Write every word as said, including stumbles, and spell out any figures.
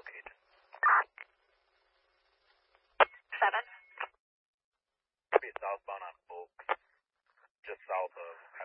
located. Seven. Be southbound on Oaks, just south of